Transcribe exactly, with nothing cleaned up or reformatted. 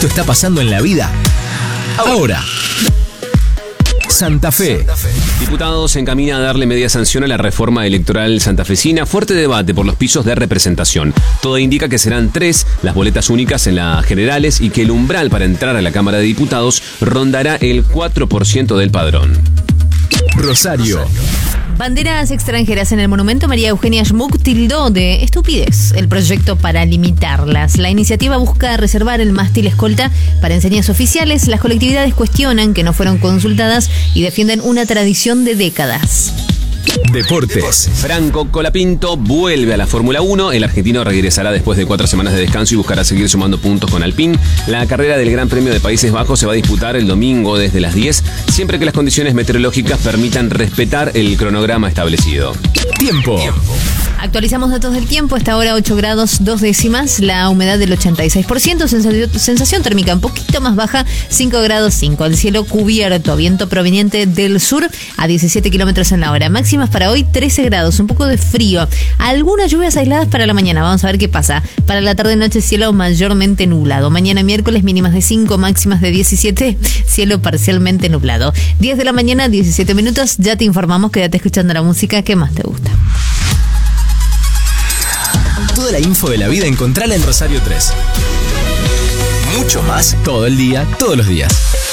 esto está pasando en la vida ahora. Santa Fe. Diputados encamina a darle media sanción a la reforma electoral santafesina. Fuerte debate por los pisos de representación. Todo indica que serán tres las boletas únicas en las generales y que el umbral para entrar a la Cámara de Diputados rondará el cuatro por ciento del padrón. Rosario. Banderas extranjeras en el monumento. María Eugenia Schmuck tildó de estupidez el proyecto para limitarlas. La iniciativa busca reservar el mástil escolta para enseñanzas oficiales. Las colectividades cuestionan que no fueron consultadas y defienden una tradición de décadas. Deportes. Franco Colapinto vuelve a la Fórmula uno. El argentino regresará después de cuatro semanas de descanso y buscará seguir sumando puntos con Alpine. La carrera del Gran Premio de Países Bajos se va a disputar el domingo desde las diez, siempre que las condiciones meteorológicas permitan respetar el cronograma establecido. Tiempo. Actualizamos datos del tiempo. Hasta ahora ocho grados dos décimas, la humedad del ochenta y seis por ciento, sensación, sensación térmica un poquito más baja, cinco grados cinco. El cielo cubierto, viento proveniente del sur a diecisiete kilómetros en la hora. Máximas para hoy trece grados, un poco de frío. Algunas lluvias aisladas para la mañana, vamos a ver qué pasa. Para la tarde-noche cielo mayormente nublado. Mañana miércoles mínimas de cinco, máximas de diecisiete, cielo parcialmente nublado. diez de la mañana, diecisiete minutos, ya te informamos, quédate escuchando la música que más te gusta. Toda la info de la vida encontrala en Rosario tres. Mucho más todo el día, todos los días.